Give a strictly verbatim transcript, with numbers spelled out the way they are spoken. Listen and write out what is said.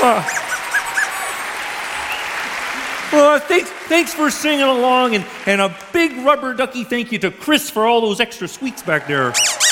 Uh, thanks, thanks for singing along, and, and a big rubber ducky thank you to Chris for all those extra squeaks back there.